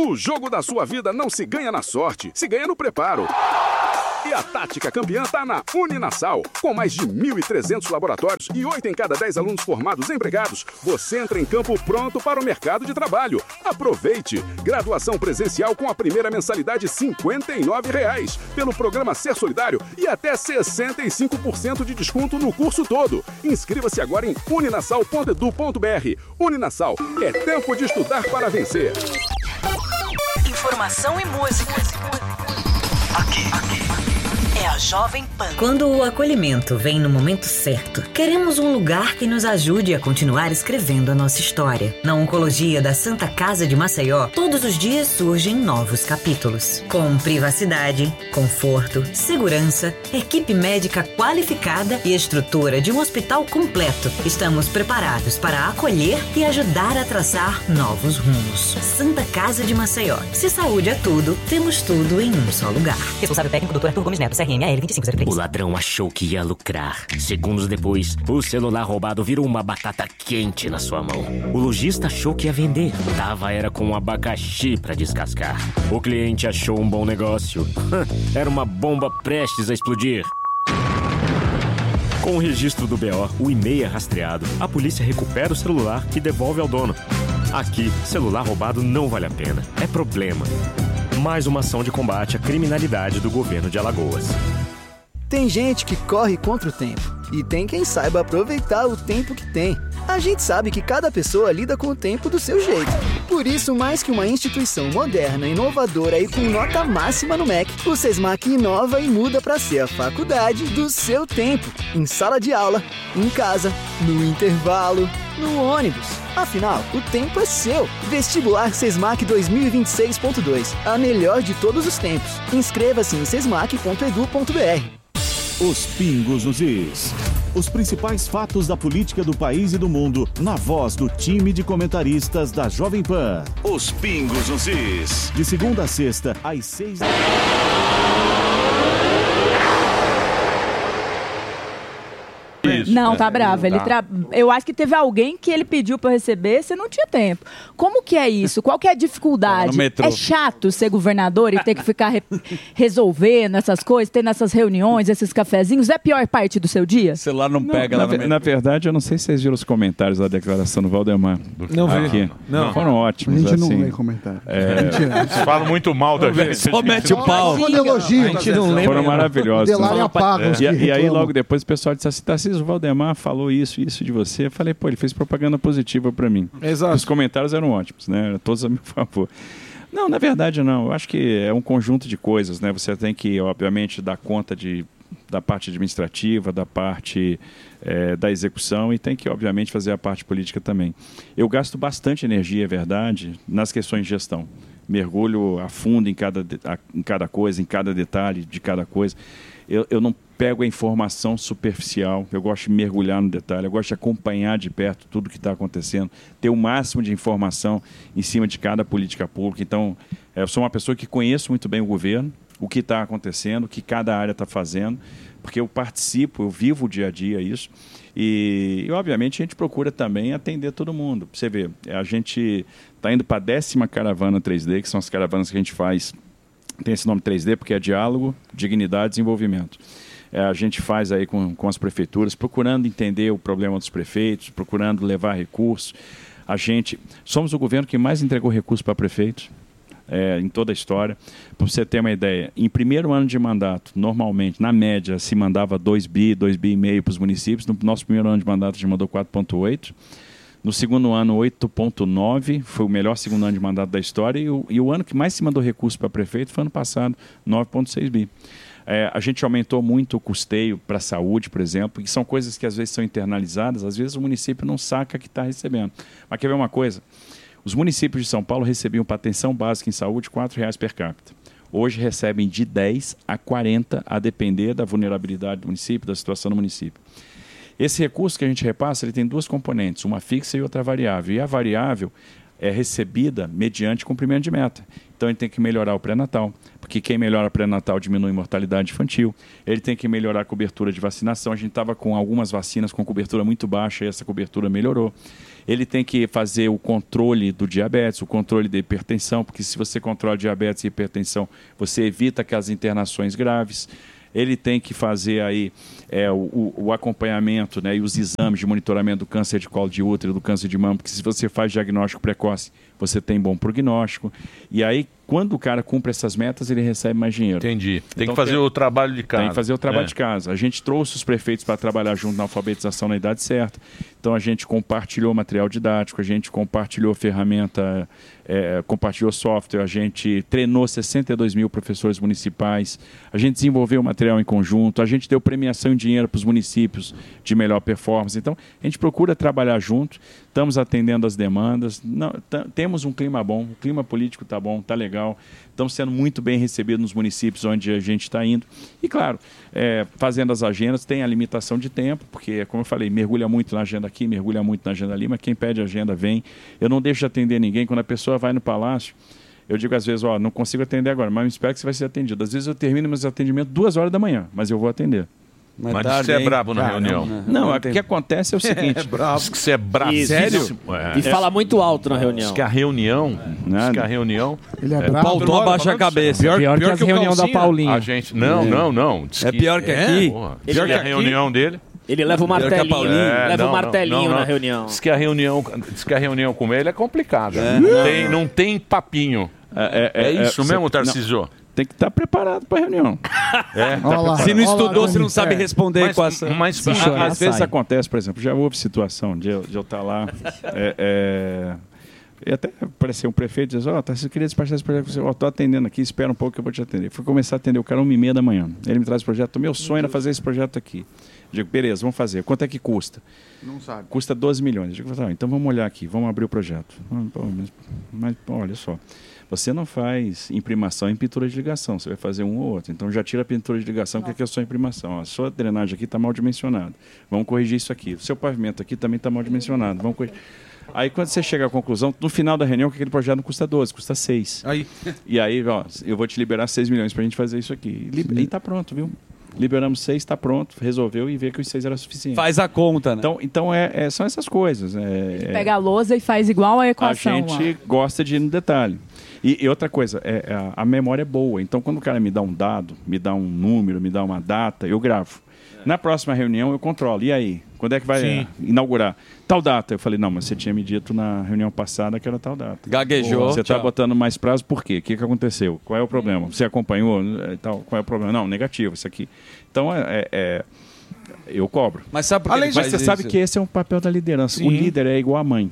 O jogo da sua vida não se ganha na sorte, se ganha no preparo. E a tática campeã tá na Uninasal. Com mais de 1.300 laboratórios e 8 em cada 10 alunos formados empregados, você entra em campo pronto para o mercado de trabalho. Aproveite! Graduação presencial com a primeira mensalidade R$ 59,00 pelo programa Ser Solidário e até 65% de desconto no curso todo. Inscreva-se agora em uninasal.edu.br. Uninasal, é tempo de estudar para vencer. Informação e música. Aqui. É a Jovem Pan. Quando o acolhimento vem no momento certo, queremos um lugar que nos ajude a continuar escrevendo a nossa história. Na Oncologia da Santa Casa de Maceió, todos os dias surgem novos capítulos. Com privacidade, conforto, segurança, equipe médica qualificada e estrutura de um hospital completo, estamos preparados para acolher e ajudar a traçar novos rumos. Santa Casa de Maceió. Se saúde é tudo, temos tudo em um só lugar. Responsável técnico, Dr. Arthur Gomes Neto, CRM-AL 2503. O ladrão achou que ia lucrar. Segundos depois, o celular roubado virou uma batata quente na sua mão. O lojista achou que ia vender. Era com um abacaxi pra descascar. O cliente achou um bom negócio. Era uma bomba prestes a explodir. Com o registro do BO, o e-mail é rastreado, a polícia recupera o celular e devolve ao dono. Aqui, celular roubado não vale a pena. É problema. Mais uma ação de combate à criminalidade do governo de Alagoas. Tem gente que corre contra o tempo e tem quem saiba aproveitar o tempo que tem. A gente sabe que cada pessoa lida com o tempo do seu jeito. Por isso, mais que uma instituição moderna, inovadora e com nota máxima no MEC, o SESMAC inova e muda para ser a faculdade do seu tempo. Em sala de aula, em casa, no intervalo, no ônibus. Afinal, o tempo é seu. Vestibular SESMAC 2026.2. A melhor de todos os tempos. Inscreva-se em sesmac.edu.br. Os Pingos nos Is. Os principais fatos da política do país e do mundo, na voz do time de comentaristas da Jovem Pan. Os Pingos nos Is. De segunda a sexta, às 6 da Não, tá bravo. Eu acho que teve alguém que ele pediu pra eu receber, você não tinha tempo. Como que é isso? Qual que é a dificuldade? É chato ser governador e ter que ficar resolvendo essas coisas, tendo essas reuniões, esses cafezinhos? É a pior parte do seu dia? O celular não pega lá no metrô. Na verdade, eu não sei se vocês viram os comentários da declaração do Valdemar. Não vi. Não. Foram ótimos. A gente assim. não lê comentário. Eles falam muito mal da gente. Só mete o pau. Elogio. A gente não lembra. Foram maravilhosos. E aí logo depois o pessoal disse assim, Tarcísio, o Valdemar falou isso de você. Eu falei, pô, ele fez propaganda positiva pra mim. Exato. Os comentários eram ótimos, né? Todos a meu favor. Não, na verdade não. Eu acho que é um conjunto de coisas, né? Você tem que, obviamente, dar conta da parte administrativa, da parte da execução e tem que, obviamente, fazer a parte política também. Eu gasto bastante energia, é verdade, nas questões de gestão. Mergulho a fundo em cada coisa, em cada detalhe de cada coisa. Eu não pego a informação superficial, eu gosto de mergulhar no detalhe, eu gosto de acompanhar de perto tudo que está acontecendo, ter o máximo de informação em cima de cada política pública. Então, eu sou uma pessoa que conheço muito bem o governo, o que está acontecendo, o que cada área está fazendo, porque eu participo, eu vivo o dia a dia isso. E, obviamente, a gente procura também atender todo mundo. Você vê, a gente está indo para a 10ª caravana 3D, que são as caravanas que a gente faz. Tem esse nome 3D porque é diálogo, dignidade e desenvolvimento. A gente faz aí com as prefeituras, procurando entender o problema dos prefeitos, procurando levar recursos. Somos o governo que mais entregou recursos para prefeitos em toda a história. Para você ter uma ideia, em primeiro ano de mandato, normalmente, na média, se mandava 2 bi e meio para os municípios. No nosso primeiro ano de mandato, a gente mandou 4,8. No segundo ano, 8,9, foi o melhor segundo ano de mandato da história. E o ano que mais se mandou recurso para prefeito foi ano passado, 9,6 bi. A gente aumentou muito o custeio para a saúde, por exemplo, e são coisas que às vezes são internalizadas, às vezes o município não saca que está recebendo. Mas quer ver uma coisa? Os municípios de São Paulo recebiam para atenção básica em saúde R$ 4,00 per capita. Hoje recebem de 10 a 40, a depender da vulnerabilidade do município, da situação do município. Esse recurso que a gente repassa, ele tem 2 componentes, uma fixa e outra variável. E a variável é recebida mediante cumprimento de meta. Então, ele tem que melhorar o pré-natal, porque quem melhora o pré-natal diminui a mortalidade infantil. Ele tem que melhorar a cobertura de vacinação. A gente estava com algumas vacinas com cobertura muito baixa e essa cobertura melhorou. Ele tem que fazer o controle do diabetes, o controle da hipertensão, porque se você controla diabetes e hipertensão, você evita aquelas internações graves. Ele tem que fazer aí o acompanhamento, né, e os exames de monitoramento do câncer de colo de útero, do câncer de mama, porque se você faz diagnóstico precoce, você tem bom prognóstico. E aí, quando o cara cumpre essas metas, ele recebe mais dinheiro. Entendi. Tem que fazer o trabalho de casa. Tem que fazer o trabalho de casa. A gente trouxe os prefeitos para trabalhar junto na alfabetização na idade certa. Então, a gente compartilhou material didático, a gente compartilhou ferramenta, compartilhou software, a gente treinou 62 mil professores municipais, a gente desenvolveu material em conjunto, a gente deu premiação em dinheiro para os municípios de melhor performance. Então, a gente procura trabalhar junto, estamos atendendo as demandas, temos um clima bom, o clima político está bom, está legal, estamos sendo muito bem recebidos nos municípios onde a gente está indo. E, claro, fazendo as agendas, tem a limitação de tempo, porque, como eu falei, mergulha muito na agenda aqui, mergulha muito na agenda ali, mas quem pede agenda vem. Eu não deixo de atender ninguém. Quando a pessoa vai no palácio, eu digo às vezes, não consigo atender agora, mas espero que você vai ser atendido. Às vezes eu termino meus atendimentos 2 horas da manhã, mas eu vou atender. Mas você é brabo na reunião. Não, o que acontece é o seguinte... Diz que você é brabo. Sério? E fala muito alto na reunião. Diz que a reunião... Ele é O brabo. Paulton abaixa a cabeça. Pior que a reunião da Paulinha. A gente... Não. É pior que aqui. Pior que a reunião dele... Ele leva o martelinho, na reunião. Diz que a reunião com ele é complicada. Não tem papinho. É isso mesmo, Tarcísio? Tem que estar preparado para a reunião. Se não estudou, você não sabe responder equação. Mas às vezes acontece, por exemplo, já houve situação de eu estar lá... E até apareceu um prefeito e diz, você queria despachar esse projeto, estou atendendo aqui, espera um pouco que eu vou te atender. Fui começar a atender o cara 1h30 da manhã. Ele me traz o projeto, meu sonho era fazer esse projeto aqui. Eu digo, beleza, vamos fazer. Quanto é que custa? Não sabe. Custa 12 milhões. Eu digo, então vamos olhar aqui, vamos abrir o projeto. Mas olha só, você não faz imprimação em pintura de ligação, você vai fazer um ou outro. Então já tira a pintura de ligação, que aqui é só imprimação. A sua drenagem aqui está mal dimensionada. Vamos corrigir isso aqui. O seu pavimento aqui também está mal dimensionado. Vamos corrigir. Aí quando você chega à conclusão, no final da reunião, que aquele projeto não custa 12, custa 6. E aí, eu vou te liberar 6 milhões para a gente fazer isso aqui. E está pronto, viu? Liberamos 6, está pronto, resolveu e vê que os 6 era suficiente. Faz a conta, né? Então são essas coisas. Pega a lousa e faz igual a equação. A gente gosta de ir no detalhe. E outra coisa, a memória é boa. Então, quando o cara me dá um dado, me dá um número, me dá uma data, eu gravo. Na próxima reunião eu controlo. E aí? Quando é que vai inaugurar? Tal data. Eu falei, não, mas você tinha me dito na reunião passada que era tal data. Gaguejou. Você está botando mais prazo, por quê? O que aconteceu? Qual é o problema? Você acompanhou? Qual é o problema? Não, negativo, isso aqui. Então, eu cobro. Mas sabe por que você sabe que esse é um papel da liderança. O líder é igual à mãe.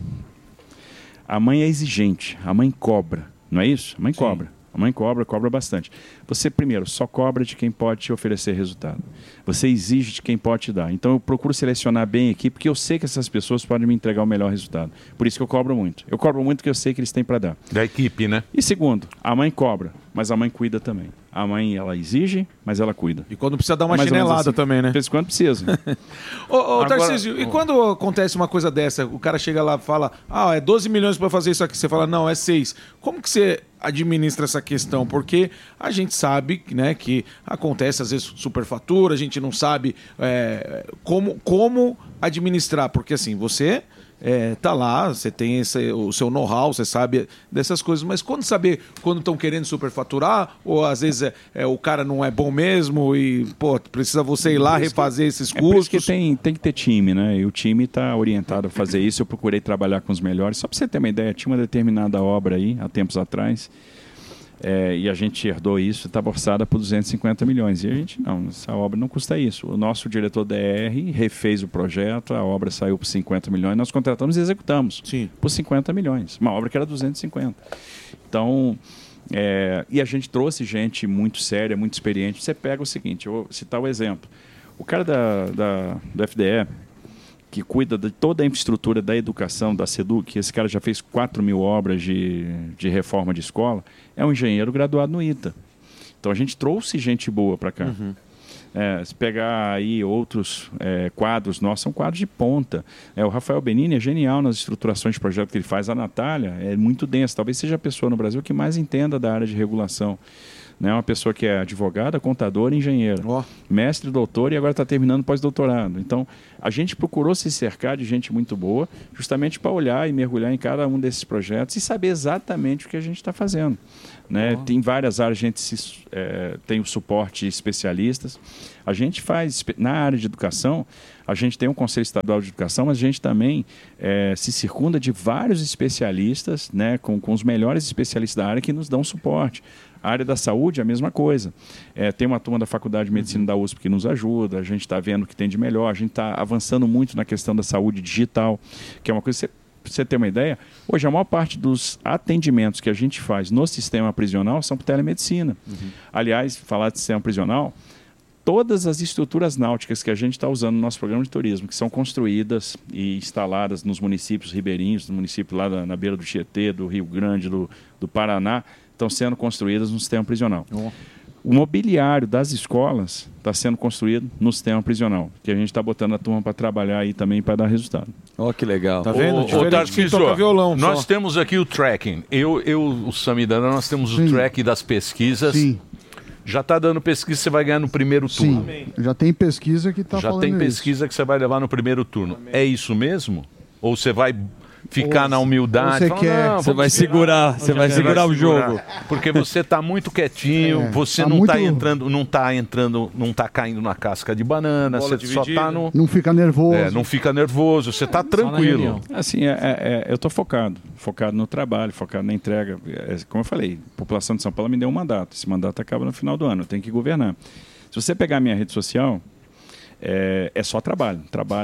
A mãe é exigente, a mãe cobra. Não é isso? A mãe cobra. A mãe cobra bastante. Você, primeiro, só cobra de quem pode te oferecer resultado. Você exige de quem pode te dar. Então, eu procuro selecionar bem a equipe, porque eu sei que essas pessoas podem me entregar o melhor resultado. Por isso que eu cobro muito. Eu cobro muito porque eu sei que eles têm para dar. Da equipe, né? E segundo, a mãe cobra, mas a mãe cuida também. A mãe, ela exige, mas ela cuida. E quando precisa dar uma chinelada assim, também, né? De vez em quando precisa. Tarcísio, e quando acontece uma coisa dessa, o cara chega lá e fala, é 12 milhões para fazer isso aqui. Você fala, não, é 6. Como que você administra essa questão? Porque a gente sabe, né, que acontece às vezes superfatura, a gente não sabe como administrar. Porque assim, você... tá lá, você tem o seu know-how, você sabe dessas coisas, mas quando estão querendo superfaturar, ou às vezes o cara não é bom mesmo e, precisa você ir lá refazer esses custos. Por isso que tem que ter time, né? E o time está orientado a fazer isso. Eu procurei trabalhar com os melhores. Só para você ter uma ideia, tinha uma determinada obra aí, há tempos atrás, e a gente herdou isso, estava orçada por 250 milhões. E a gente, não, essa obra não custa isso. O nosso diretor DR refez o projeto, a obra saiu por 50 milhões, nós contratamos e executamos por 50 milhões. Uma obra que era 250. Então, e a gente trouxe gente muito séria, muito experiente. Você pega o seguinte, eu vou citar o exemplo. O cara do FDE, que cuida de toda a infraestrutura da educação, da SEDUC, esse cara já fez 4 mil obras de reforma de escola, é um engenheiro graduado no ITA. Então a gente trouxe gente boa para cá. Se pegar aí outros quadros nossos, são quadros de ponta. O Rafael Benini é genial nas estruturações de projeto que ele faz. A Natália é muito densa, talvez seja a pessoa no Brasil que mais entenda da área de regulação. né? Uma pessoa que é advogada, contadora, engenheira, mestre, doutor e agora está terminando pós-doutorado. Então, a gente procurou se cercar de gente muito boa, justamente para olhar e mergulhar em cada um desses projetos e saber exatamente o que a gente está fazendo. Né? Tem várias áreas, a gente tem o suporte de especialistas. A gente faz, na área de educação, a gente tem um Conselho Estadual de Educação, mas a gente também se circunda de vários especialistas, né, com os melhores especialistas da área que nos dão suporte. A área da saúde é a mesma coisa. Tem uma turma da Faculdade de Medicina da USP que nos ajuda, a gente está vendo o que tem de melhor, a gente está avançando muito na questão da saúde digital, que é uma coisa que você ter uma ideia, hoje a maior parte dos atendimentos que a gente faz no sistema prisional são por telemedicina. Aliás, falar de sistema prisional, todas as estruturas náuticas que a gente está usando no nosso programa de turismo, que são construídas e instaladas nos municípios ribeirinhos, no município lá na beira do Tietê, do Rio Grande, do Paraná, estão sendo construídas no sistema prisional. O mobiliário das escolas está sendo construído no sistema prisional, que a gente está botando a turma para trabalhar aí também para dar resultado. Que legal. Tá vendo? Toca violão. Nós temos aqui o tracking. O Samidana, nós temos o track das pesquisas. Sim. Já está dando pesquisa, você vai ganhar no primeiro turno. Sim. Já tem pesquisa que está falando Já tem pesquisa que você vai levar no primeiro turno. É isso mesmo? Ou você vai ficar na humildade? Você vai segurar o jogo. Porque você está muito quietinho, você não está entrando, não está caindo na casca de banana, você só está no... Não fica nervoso. Não fica nervoso, você está tranquilo. Assim, eu estou focado no trabalho, focado na entrega. Como eu falei, a população de São Paulo me deu um mandato. Esse mandato acaba no final do ano, eu tenho que governar. Se você pegar a minha rede social... É só trabalho.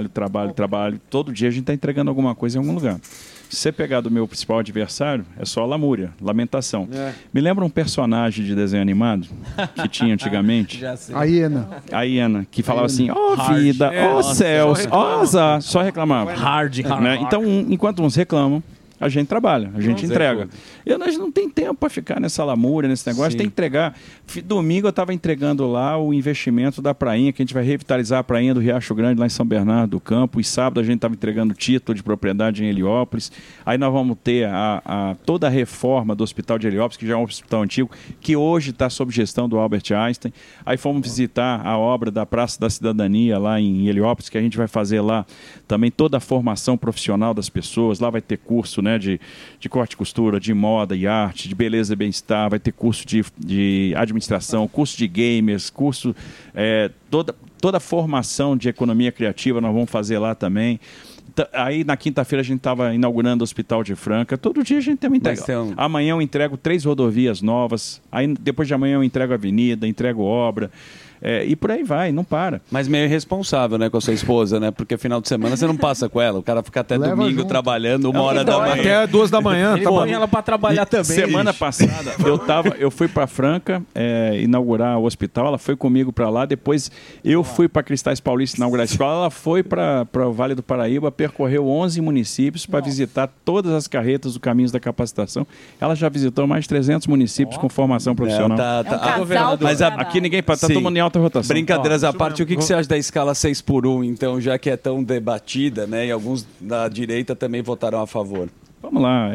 Todo dia a gente está entregando alguma coisa em algum lugar. Se você pegar do meu principal adversário, é só lamúria, lamentação. Me lembra um personagem de desenho animado que tinha antigamente? A hiena. A hiena, que falava assim, vida, céus, azar, só reclamava. Né? Então, enquanto uns reclamam, a gente trabalha, a gente entrega. A gente não tem tempo para ficar nessa lamúria, nesse negócio, tem que entregar. Domingo eu estava entregando lá o investimento da prainha, que a gente vai revitalizar a prainha do Riacho Grande, lá em São Bernardo do Campo, e sábado a gente estava entregando título de propriedade em Heliópolis. Aí nós vamos ter toda a reforma do Hospital de Heliópolis, que já é um hospital antigo, que hoje está sob gestão do Albert Einstein. Aí fomos visitar a obra da Praça da Cidadania, lá em Heliópolis, que a gente vai fazer lá também toda a formação profissional das pessoas. Lá vai ter curso, né, de corte e costura, de moda e arte, de beleza e bem-estar, vai ter curso de administração, curso de gamers, curso, toda a formação de economia criativa nós vamos fazer lá também. Aí na quinta-feira a gente estava inaugurando o Hospital de Franca. Todo dia a gente tem uma entrega. Amanhã eu entrego 3 rodovias novas, aí depois de amanhã eu entrego avenida, entrego obra. E por aí vai, não para. Mas meio irresponsável, né, com a sua esposa, né? Porque final de semana você não passa com ela. O cara fica até domingo trabalhando, 1h da manhã. Até 2 da manhã. Ele põe ela pra trabalhar também. Semana passada, eu fui pra Franca inaugurar o hospital, ela foi comigo pra lá, depois eu fui pra Cristais Paulista inaugurar a escola, ela foi pra o Vale do Paraíba, percorreu 11 municípios para visitar todas as carretas do Caminhos da Capacitação. Ela já visitou mais de 300 municípios com formação profissional. Mas aqui ninguém tá todo mundo em alta rotação. Brincadeiras à parte, o que você acha da escala 6x1, então, já que é tão debatida, né? E alguns da direita também votaram a favor. Vamos lá,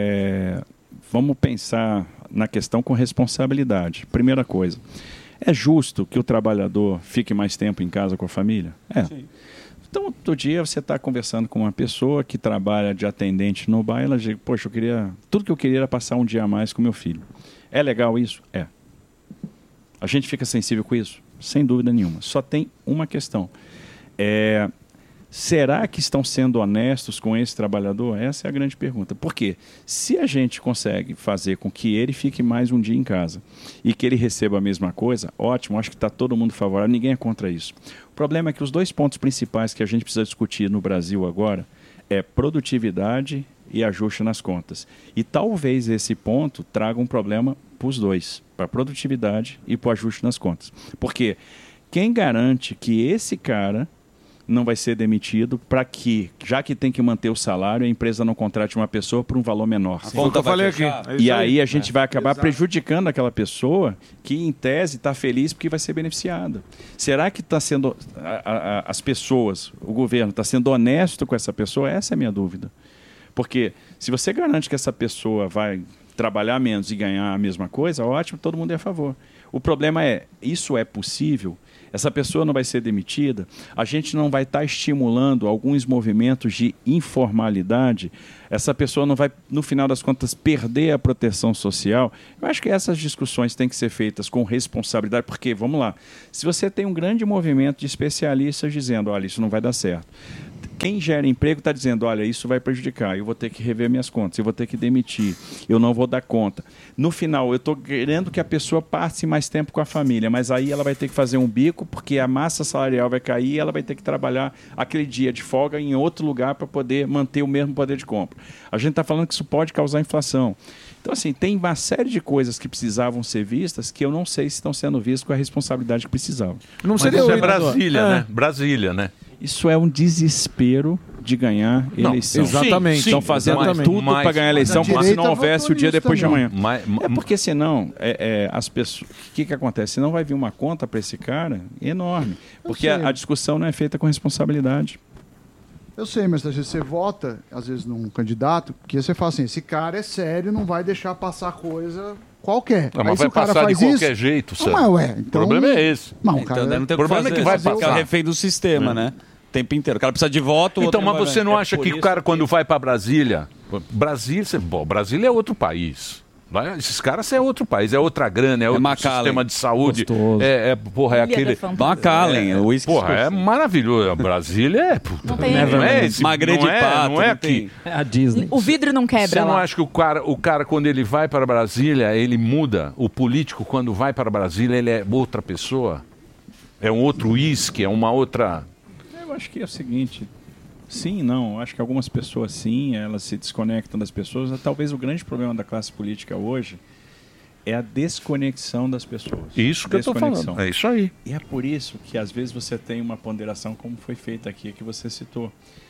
vamos pensar na questão com responsabilidade. Primeira coisa, é justo que o trabalhador fique mais tempo em casa com a família? Sim. Então, outro dia você está conversando com uma pessoa que trabalha de atendente no bar, ela diz, poxa, tudo que eu queria era passar um dia a mais com meu filho. É legal isso? É. A gente fica sensível com isso? Sem dúvida nenhuma. Só tem uma questão. Será que estão sendo honestos com esse trabalhador? Essa é a grande pergunta. Por quê? Se a gente consegue fazer com que ele fique mais um dia em casa e que ele receba a mesma coisa, ótimo, acho que está todo mundo favorável, ninguém é contra isso. O problema é que os 2 pontos principais que a gente precisa discutir no Brasil agora é produtividade e ajuste nas contas. E talvez esse ponto traga um problema para os dois, para a produtividade e para o ajuste nas contas. Porque quem garante que esse cara não vai ser demitido para que, já que tem que manter o salário, a empresa não contrate uma pessoa por um valor menor? Eu falei aqui. E aí a gente vai acabar prejudicando aquela pessoa que, em tese, está feliz porque vai ser beneficiada. Será que está sendo as pessoas, o governo, está sendo honesto com essa pessoa? Essa é a minha dúvida. Porque se você garante que essa pessoa vai trabalhar menos e ganhar a mesma coisa, ótimo, todo mundo é a favor. O problema é, isso é possível? Essa pessoa não vai ser demitida? A gente não vai estar estimulando alguns movimentos de informalidade? Essa pessoa não vai, no final das contas, perder a proteção social? Eu acho que essas discussões têm que ser feitas com responsabilidade, porque, vamos lá, se você tem um grande movimento de especialistas dizendo, olha, isso não vai dar certo. Quem gera emprego está dizendo, olha, isso vai prejudicar, eu vou ter que rever minhas contas, eu vou ter que demitir, eu não vou dar conta. No final, eu estou querendo que a pessoa passe mais tempo com a família, mas aí ela vai ter que fazer um bico, porque a massa salarial vai cair e ela vai ter que trabalhar aquele dia de folga em outro lugar para poder manter o mesmo poder de compra. A gente está falando que isso pode causar inflação. Então, assim, tem uma série de coisas que precisavam ser vistas que eu não sei se estão sendo vistas com a responsabilidade que precisavam. Não seria isso é Brasília, né? Brasília, né? Isso é um desespero de ganhar eleição. Exatamente. Estão fazendo tudo para ganhar eleição, como se não houvesse o dia depois de amanhã. É porque senão, as pessoas. O que acontece? Senão vai vir uma conta para esse cara enorme. Porque a discussão não é feita com responsabilidade. Eu sei, mas às vezes você vota, às vezes num candidato, porque você fala assim, esse cara é sério, não vai deixar passar coisa qualquer. Não, mas vai passar de qualquer jeito, Sérgio. Não, então, o problema é esse. Não, cara, não tem o problema é que vai ficar refém do sistema, né? O tempo inteiro. O cara precisa de voto. Então, mas você não acha que o cara, quando vai para Brasília... Brasília é outro país. Esses caras é outro país, é outra grana, é outro sistema de saúde. Porra, é aquele. Macallen, é maravilhoso. Brasília é. Puta, não é esse. Magre de pato, não é aqui. É a Disney. O vidro não quebra. Você não acha que o cara, quando ele vai para Brasília, ele muda? O político, quando vai para Brasília, ele é outra pessoa? É um outro uísque, é uma outra. Eu acho que é o seguinte. Sim, não. Acho que algumas pessoas, sim, elas se desconectam das pessoas. Talvez o grande problema da classe política hoje é a desconexão das pessoas. Isso que eu estou falando. É isso aí. E é por isso que, às vezes, você tem uma ponderação, como foi feita aqui, que você citou.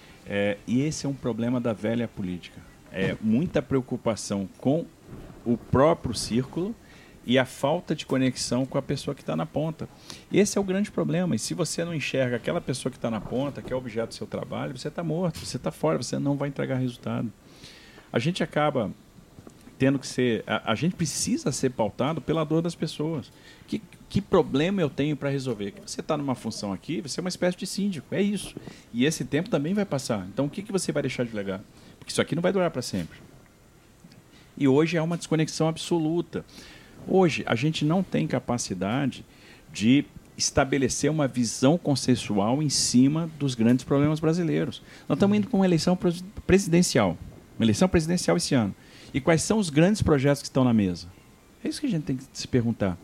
E esse é um problema da velha política. Muita preocupação com o próprio círculo e a falta de conexão com a pessoa que está na ponta. Esse é o grande problema. E se você não enxerga aquela pessoa que está na ponta, que é objeto do seu trabalho, você está morto, você está fora, você não vai entregar resultado. A gente acaba tendo que ser... A gente precisa ser pautado pela dor das pessoas. Que problema eu tenho para resolver? Que você está numa função aqui, você é uma espécie de síndico, é isso. E esse tempo também vai passar. Então, o que você vai deixar de legar? Porque isso aqui não vai durar para sempre. E hoje é uma desconexão absoluta. Hoje, a gente não tem capacidade de estabelecer uma visão consensual em cima dos grandes problemas brasileiros. Nós estamos indo para uma eleição presidencial. Uma eleição presidencial esse ano. E quais são os grandes projetos que estão na mesa? É isso que a gente tem que se perguntar.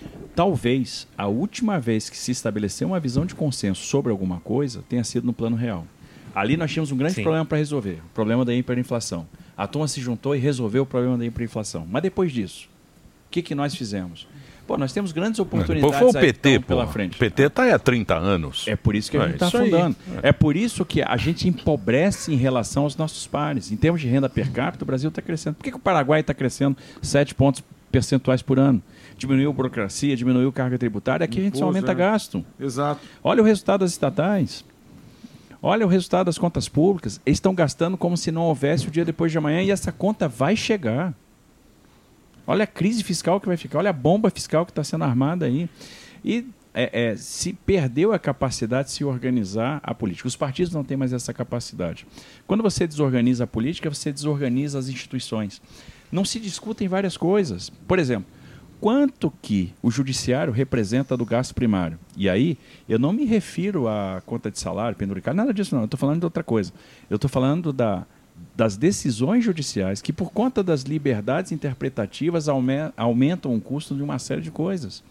Talvez a última vez que se estabeleceu uma visão de consenso sobre alguma coisa tenha sido no Plano Real. Ali nós tínhamos um grande problema para resolver. O problema da hiperinflação. A turma se juntou e resolveu o problema da hiperinflação. Mas depois disso, o que nós fizemos? Pô, nós temos grandes oportunidades foi o PT, pela frente. O PT está aí há 30 anos. É por isso que a gente está afundando. É por isso que a gente empobrece em relação aos nossos pares. Em termos de renda per capita, o Brasil está crescendo. Por que o Paraguai está crescendo 7 pontos percentuais por ano? Diminuiu a burocracia, diminuiu a carga tributária. Aqui a gente só aumenta gasto. Exato. Olha o resultado das estatais. Olha o resultado das contas públicas. Eles estão gastando como se não houvesse o dia depois de amanhã e essa conta vai chegar. Olha a crise fiscal que vai ficar, olha a bomba fiscal que está sendo armada aí. E se perdeu a capacidade de se organizar a política. Os partidos não têm mais essa capacidade. Quando você desorganiza a política, você desorganiza as instituições. Não se discutem várias coisas. Por exemplo, quanto que o judiciário representa do gasto primário? E aí, eu não me refiro à conta de salário, penduricário, nada disso não. Eu estou falando de outra coisa. Eu estou falando das decisões judiciais que, por conta das liberdades interpretativas, aumentam o custo de uma série de coisas.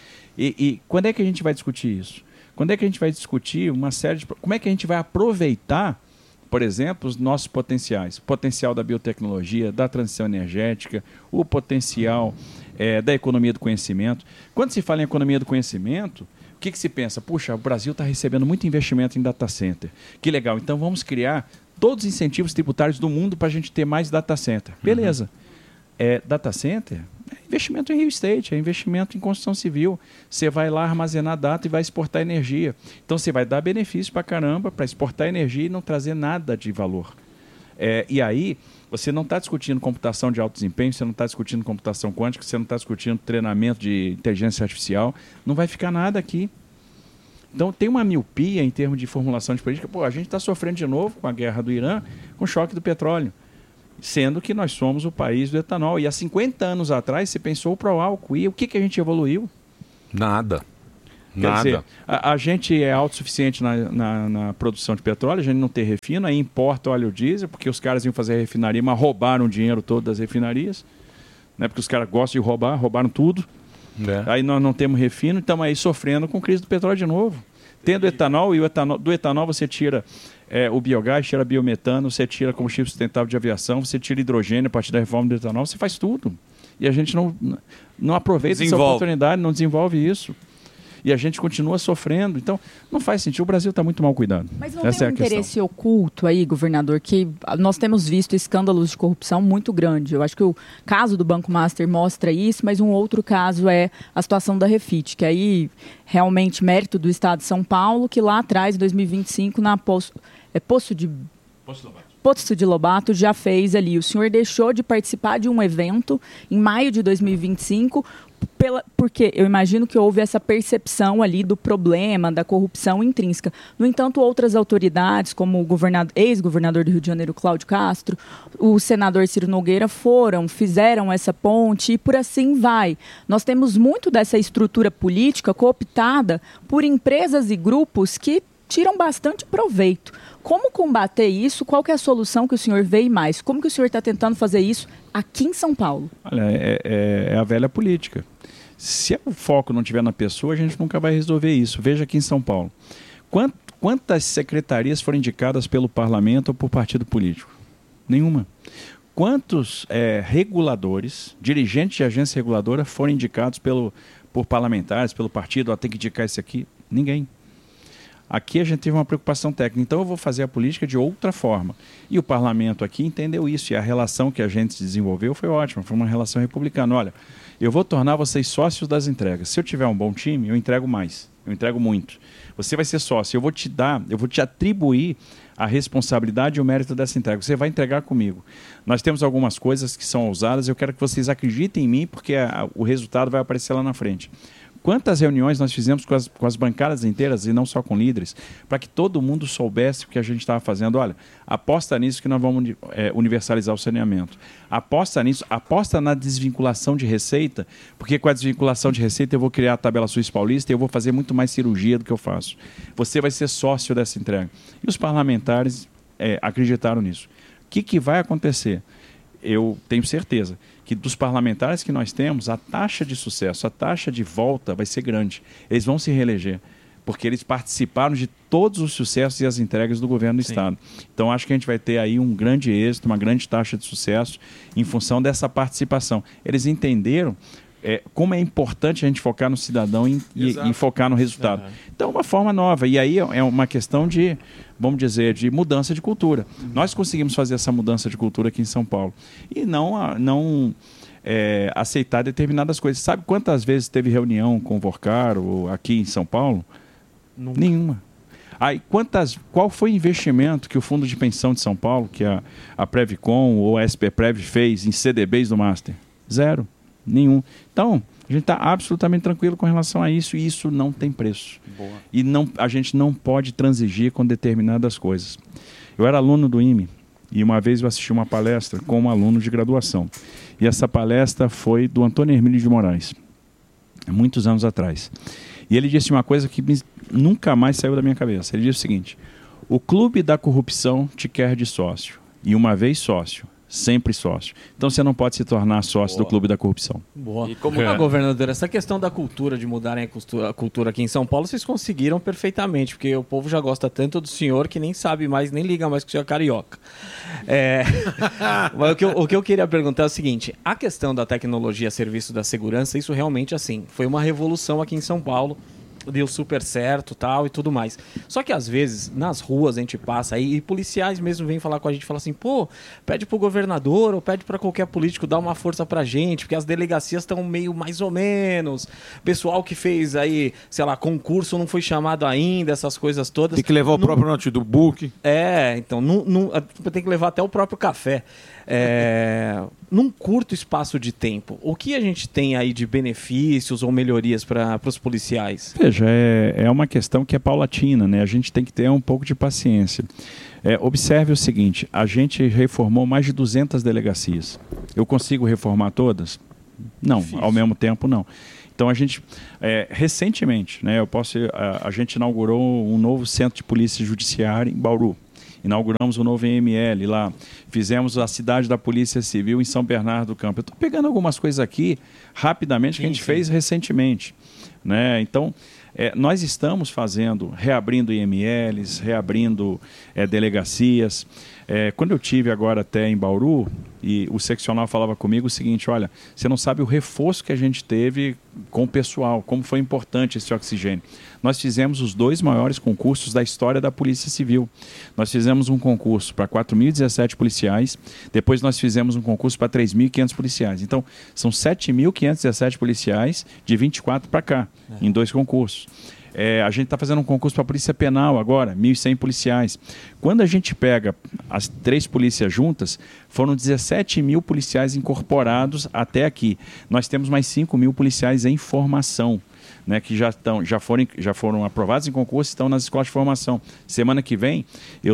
E quando é que a gente vai discutir isso? Quando é que a gente vai discutir uma série de... Como é que a gente vai aproveitar, por exemplo, os nossos potenciais? O potencial da biotecnologia, da transição energética, o potencial da economia do conhecimento. Quando se fala em economia do conhecimento, o que se pensa? Puxa, o Brasil está recebendo muito investimento em data center. Que legal, então vamos criar todos os incentivos tributários do mundo para a gente ter mais data center. Beleza. Data center é investimento em real estate, é investimento em construção civil. Você vai lá armazenar data e vai exportar energia. Então você vai dar benefício para caramba para exportar energia e não trazer nada de valor. E aí, Você não está discutindo computação de alto desempenho, você não está discutindo computação quântica, você não está discutindo treinamento de inteligência artificial. Não vai ficar nada aqui. Então tem uma miopia em termos de formulação de política. Pô, a gente está sofrendo de novo com a guerra do Irã, com o choque do petróleo. Sendo que nós somos o país do etanol. E há 50 anos atrás se pensou para o álcool. E o que a gente evoluiu? Nada. Quer dizer, a gente é autossuficiente na produção de petróleo, a gente não tem refino, aí importa óleo diesel, porque os caras iam fazer a refinaria, mas roubaram o dinheiro todo das refinarias, né? Porque os caras gostam de roubar, roubaram tudo. Aí nós não temos refino, estamos aí sofrendo com crise do petróleo de novo. Tendo etanol, e do etanol você tira o biogás, tira biometano, você tira combustível sustentável de aviação, você tira hidrogênio a partir da reforma do etanol, você faz tudo. E a gente não aproveita essa oportunidade, não desenvolve isso. E a gente continua sofrendo. Então, não faz sentido. O Brasil está muito mal cuidado. Mas não tem um interesse oculto aí, governador, que nós temos visto escândalos de corrupção muito grandes. Eu acho que o caso do Banco Master mostra isso, mas um outro caso é a situação da Refit, que aí realmente mérito do Estado de São Paulo, que lá atrás, em 2025, na Poço de Lobato já fez ali. O senhor deixou de participar de um evento em maio de 2025 porque eu imagino que houve essa percepção ali do problema, da corrupção intrínseca. No entanto, outras autoridades, como o ex-governador do Rio de Janeiro, Cláudio Castro, o senador Ciro Nogueira, fizeram essa ponte e por assim vai. Nós temos muito dessa estrutura política cooptada por empresas e grupos que tiram bastante proveito. Como combater isso? Qual que é a solução que o senhor vê mais? Como que o senhor está tentando fazer isso aqui em São Paulo? Olha, é a velha política. Se o foco não estiver na pessoa, a gente nunca vai resolver isso. Veja aqui em São Paulo. Quantas secretarias foram indicadas pelo parlamento ou por partido político? Nenhuma. Quantos reguladores, dirigentes de agência reguladora foram indicados por parlamentares, pelo partido? Tem que indicar esse aqui? Ninguém. Aqui a gente teve uma preocupação técnica, então eu vou fazer a política de outra forma. E o parlamento aqui entendeu isso, e a relação que a gente desenvolveu foi ótima, foi uma relação republicana. Olha, eu vou tornar vocês sócios das entregas. Se eu tiver um bom time, eu entrego mais, eu entrego muito. Você vai ser sócio, eu vou te atribuir a responsabilidade e o mérito dessa entrega. Você vai entregar comigo. Nós temos algumas coisas que são ousadas, eu quero que vocês acreditem em mim, porque o resultado vai aparecer lá na frente. Quantas reuniões nós fizemos com as bancadas inteiras, e não só com líderes, para que todo mundo soubesse o que a gente estava fazendo. Olha, aposta nisso que nós vamos universalizar o saneamento. Aposta nisso, aposta na desvinculação de receita, porque com a desvinculação de receita eu vou criar a tabela Suíça Paulista e eu vou fazer muito mais cirurgia do que eu faço. Você vai ser sócio dessa entrega. E os parlamentares acreditaram nisso. O que vai acontecer? Eu tenho certeza que dos parlamentares que nós temos, a taxa de sucesso, a taxa de volta vai ser grande. Eles vão se reeleger, porque eles participaram de todos os sucessos e as entregas do governo do Estado. Então, acho que a gente vai ter aí um grande êxito, uma grande taxa de sucesso em função dessa participação. Eles entenderam como é importante a gente focar no cidadão e focar no resultado. Então, uma forma nova. E aí é uma questão de, vamos dizer, de mudança de cultura. Nós conseguimos fazer essa mudança de cultura aqui em São Paulo. E não aceitar determinadas coisas. Sabe quantas vezes teve reunião com o Vorcaro aqui em São Paulo? Nunca. Nenhuma. Aí, qual foi o investimento que o Fundo de Pensão de São Paulo, que a Previcon ou a SPPrev fez em CDBs do Master? Zero. Nenhum. Então, a gente está absolutamente tranquilo com relação a isso, e isso não tem preço. Boa. E a gente não pode transigir com determinadas coisas. Eu era aluno do IME, e uma vez eu assisti uma palestra com um aluno de graduação. E essa palestra foi do Antônio Hermílio de Moraes, há muitos anos atrás. E ele disse uma coisa que nunca mais saiu da minha cabeça. Ele disse o seguinte: o clube da corrupção te quer de sócio, e uma vez sócio, sempre sócio. Então você não pode se tornar sócio do clube da corrupção. Boa. E como governador, essa questão da cultura, de mudarem a cultura aqui em São Paulo, vocês conseguiram perfeitamente, porque o povo já gosta tanto do senhor que nem sabe mais, nem liga mais que o senhor é carioca. Mas o que eu queria perguntar é o seguinte: a questão da tecnologia a serviço da segurança, isso realmente, assim, foi uma revolução aqui em São Paulo. deu super certo, tal, e tudo mais. Só que às vezes, nas ruas a gente passa aí, e policiais mesmo vêm falar com a gente, falam assim, pô, pede pro governador ou pede pra qualquer político dar uma força pra gente, porque as delegacias estão meio mais ou menos, pessoal que fez aí, sei lá, concurso não foi chamado ainda, essas coisas todas. Tem que levar o próprio notebook. Então, tem que levar até o próprio café. Num curto espaço de tempo, o que a gente tem aí de benefícios ou melhorias para os policiais? Veja, é uma questão que é paulatina, né? A gente tem que ter um pouco de paciência. Observe o seguinte, a gente reformou mais de 200 delegacias. Eu consigo reformar todas? Não, difícil. Ao mesmo tempo não. Então a gente, recentemente, né, a gente inaugurou um novo centro de polícia judiciária em Bauru. Inauguramos o novo EML lá, fizemos a cidade da Polícia Civil em São Bernardo do Campo. Eu estou pegando algumas coisas aqui, rapidamente, que a gente fez recentemente. Né? Então, nós estamos reabrindo IMLs, reabrindo delegacias. Quando eu tive agora até em Bauru, e o seccional falava comigo o seguinte, olha, você não sabe o reforço que a gente teve com o pessoal, como foi importante esse oxigênio. Nós fizemos os 2 maiores concursos da história da Polícia Civil. Nós fizemos um concurso para 4.017 policiais, depois nós fizemos um concurso para 3.500 policiais. Então, são 7.517 policiais de 24 para cá, em 2 concursos. A gente está fazendo um concurso para a Polícia Penal agora, 1.100 policiais. Quando a gente pega as 3 polícias juntas, foram 17 mil policiais incorporados até aqui. Nós temos mais 5 mil policiais em formação, né, que já foram aprovados em concurso e estão nas escolas de formação. Semana que vem,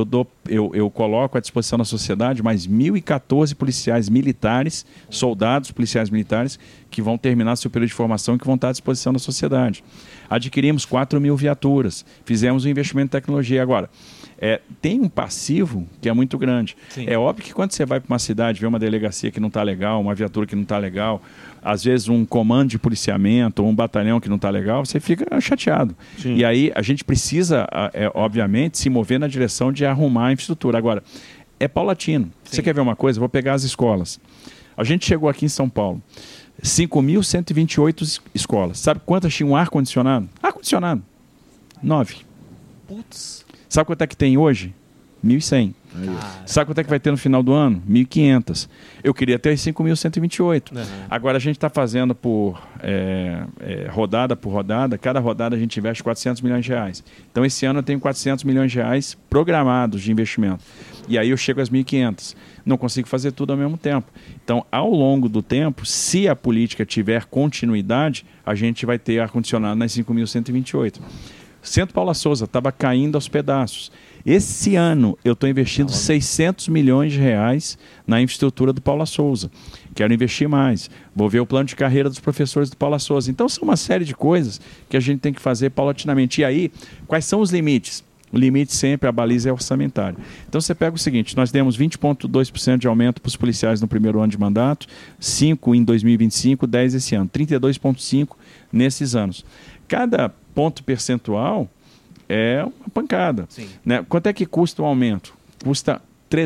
eu coloco à disposição da sociedade mais 1.014 policiais militares, soldados, policiais militares, que vão terminar seu período de formação e que vão estar à disposição da sociedade. Adquirimos 4.000 viaturas, fizemos um investimento em tecnologia. Agora, tem um passivo que é muito grande. Sim. É óbvio que quando você vai para uma cidade, vê uma delegacia que não está legal, uma viatura que não está legal, às vezes um comando de policiamento ou um batalhão que não está legal, você fica chateado. Sim. E aí a gente precisa, obviamente, se mover na direção de arrumar a infraestrutura. Agora, é paulatino. Sim. Você quer ver uma coisa? Vou pegar as escolas. A gente chegou aqui em São Paulo. 5.128 escolas. Sabe quantas tinham ar-condicionado? Ar-condicionado. 9. Putz. Sabe quanto é que tem hoje? 1.100. Sabe quanto é que vai ter no final do ano? 1.500. Eu queria ter 5.128. Agora a gente está fazendo por rodada por rodada. Cada rodada a gente investe 400 milhões de reais. Então esse ano eu tenho 400 milhões de reais programados de investimento. E aí eu chego às 1.500. Não consigo fazer tudo ao mesmo tempo. Então, ao longo do tempo, se a política tiver continuidade, a gente vai ter ar-condicionado nas 5.128. Centro Paula Souza estava caindo aos pedaços. Esse ano eu estou investindo 600 milhões de reais na infraestrutura do Paula Souza. Quero investir mais. Vou ver o plano de carreira dos professores do Paula Souza. Então são uma série de coisas que a gente tem que fazer paulatinamente. E aí, quais são os limites? O limite sempre, a baliza é orçamentária. Então você pega o seguinte, nós demos 20,2% de aumento para os policiais no primeiro ano de mandato, 5% em 2025, 10% esse ano, 32,5% nesses anos. Cada ponto percentual é uma pancada. Né? Quanto é que custa o aumento? Custa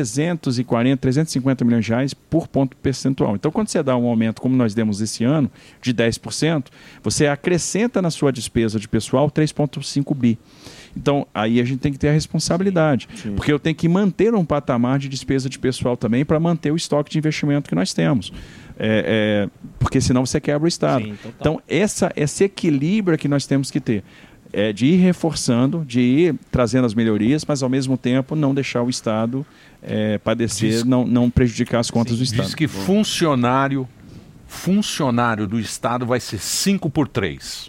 350 milhões de reais por ponto percentual. Então, quando você dá um aumento, como nós demos esse ano, de 10%, você acrescenta na sua despesa de pessoal 3,5 bi. Então, aí a gente tem que ter a responsabilidade. Sim. Porque eu tenho que manter um patamar de despesa de pessoal também para manter o estoque de investimento que nós temos. Porque senão você quebra o Estado. Sim, então, esse equilíbrio que nós temos que ter. De ir reforçando, de ir trazendo as melhorias, mas ao mesmo tempo não deixar o Estado padecer, não prejudicar as contas do Estado. Diz que funcionário do Estado vai ser 5x3.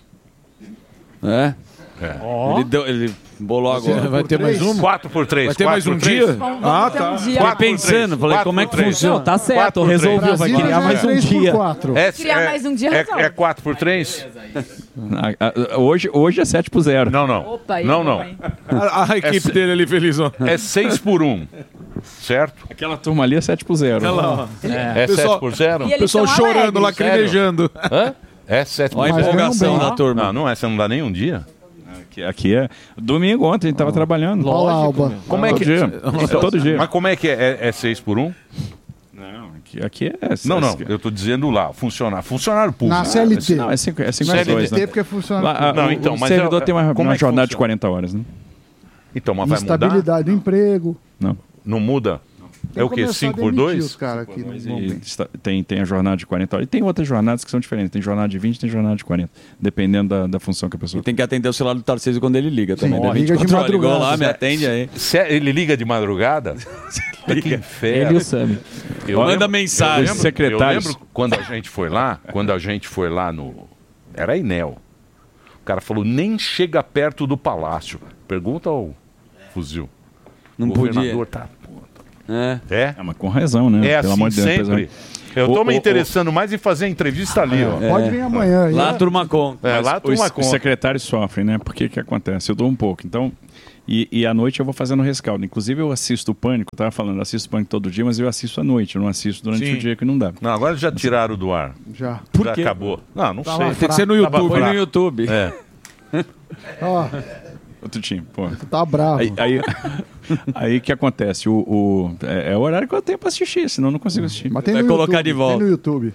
Oh. Ele bolou agora. Vai ter mais um? 4x3. Vai ter mais um dia? Ah, tá. Fiquei pensando, falei, como é que funciona? Tá certo, resolveu, vai criar mais um dia. Criar mais um dia resolve. É 4x3? Hoje é 7x0. Não. Opa, aí, não. A equipe dele ali feliz, ó. É 6x1. Certo? Aquela turma ali é 7x0. É 7x0? O pessoal chorando, lacrimejando. Hã? É 7x0. Olha a empolgação da turma. Não, você não dá nem um dia? Aqui é domingo, ontem a gente estava trabalhando. Lógico. Como é que todo dia. Todo dia. Mas como é que é 6x1? Não, aqui é... Não, eu tô dizendo lá, funcionário público. Na CLT. Não, é 5 mais 2, CLT porque é funcionário público. O servidor tem uma jornada de 40 horas, né? Então, mas vai mudar? Estabilidade do emprego. Não muda? É o quê? 5 por 2? Os caras aqui tem a jornada de 40 horas. E tem outras jornadas que são diferentes. Tem jornada de 20, tem jornada de 40. Dependendo da função que a pessoa... E tem que atender o celular do Tarcísio quando ele liga também. Sim, liga de madrugada. Ligou lá, me atende aí. Ele liga de madrugada? Que inferno. Ele e o Sami. Manda mensagem, secretário. Eu lembro quando a gente foi lá no... Era Enel. O cara falou, nem chega perto do palácio. Pergunta ao fuzil. Não governador podia. Tá... mas com razão, né? É Pelo assim amor de Deus, sempre. Eu tô me interessando mais em fazer a entrevista ali, ó. Pode vir amanhã. Lá a turma conta. Lá a turma conta. Os secretários sofrem, né? Por que acontece? Eu dou um pouco. Então, e à noite eu vou fazendo rescaldo. Inclusive eu assisto o Pânico, eu tava falando, assisto o Pânico todo dia, mas eu assisto à noite, eu não assisto durante o dia que não dá. Não, agora já tiraram do ar. Já. Por quê? Acabou. Não sei. Tem que ser no YouTube. Foi no YouTube. Ó, outro time, pô. Tá bravo. Aí que acontece? É o horário que eu tenho pra assistir, senão eu não consigo assistir. Mas tem vai colocar de volta. Tem no YouTube.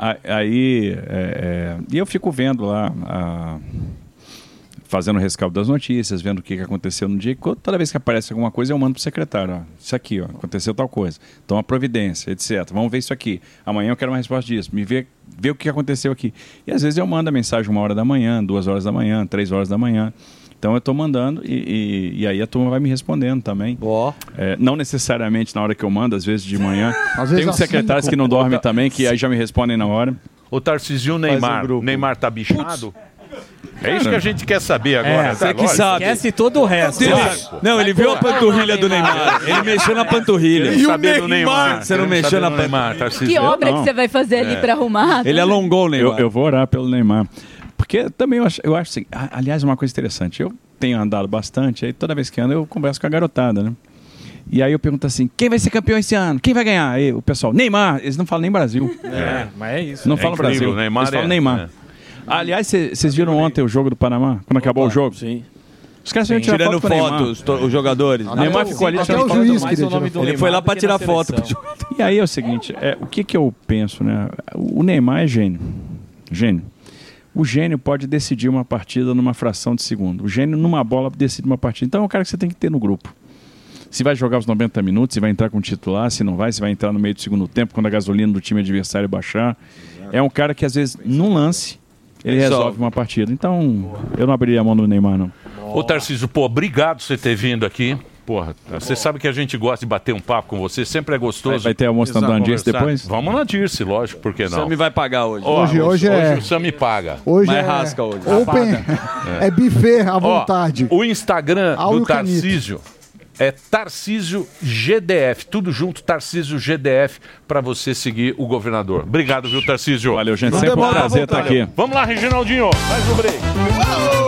E eu fico vendo lá, fazendo o rescaldo das notícias, vendo o que aconteceu no dia. Toda vez que aparece alguma coisa, eu mando pro secretário. Ó, isso aqui, ó, aconteceu tal coisa. Toma providência, etc. Vamos ver isso aqui. Amanhã eu quero uma resposta disso. Me vê o que aconteceu aqui. E às vezes eu mando a mensagem 1 hora da manhã, 2 horas da manhã, 3 horas da manhã. Então eu estou mandando e aí a turma vai me respondendo também. Não necessariamente na hora que eu mando, às vezes de manhã. Tem uns secretários que não dormem também, que aí já me respondem na hora. O Tarcísio Neymar. O Neymar tá bichado? É isso que a gente quer saber agora. Você que sabe. Esquece todo o resto. Não, ele viu a panturrilha do Neymar. Ele mexeu na panturrilha. E o Neymar? Você não mexeu na panturrilha. Que obra que você vai fazer ali para arrumar? Ele alongou o Neymar. Eu vou orar pelo Neymar. Porque também eu acho assim, aliás, uma coisa interessante, eu tenho andado bastante, aí toda vez que ando eu converso com a garotada, né? E aí eu pergunto assim, quem vai ser campeão esse ano? Quem vai ganhar? Aí o pessoal, Neymar, eles não falam nem Brasil. Mas é isso. Não falam Brasil, Neymar eles falam Neymar. Aliás, vocês viram ontem o jogo do Panamá? Quando acabou o jogo? Sim. Os caras iam tirar tirando fotos, os jogadores. O Neymar ficou ali tirando foto. Ele foi lá para tirar foto. E aí é o seguinte, o que eu penso, né? O Neymar é gênio. Gênio. O gênio pode decidir uma partida numa fração de segundo. O gênio, numa bola, decide uma partida. Então é um cara que você tem que ter no grupo. Se vai jogar os 90 minutos, se vai entrar com titular, se não vai, se vai entrar no meio do segundo tempo, quando a gasolina do time adversário baixar. É um cara que, às vezes, num lance, ele resolve uma partida. Então, eu não abriria a mão do Neymar, não. Ô, Tarcísio, obrigado por você ter vindo aqui. Porra, você sabe que a gente gosta de bater um papo com você, sempre é gostoso. Vai ter almoço na Dirce depois? Vamos na Dirce, lógico, por que não? O Sami vai pagar hoje. Hoje o Sami paga. Hoje mas rasca hoje. Open, é buffet à vontade. O Instagram do Tarcísio é Tarcísio GDF, tudo junto, Tarcísio GDF, para você seguir o governador. Obrigado, viu, Tarcísio? Valeu, gente, sempre um prazer estar aqui. Vamos lá, Reginaldinho, faz o break.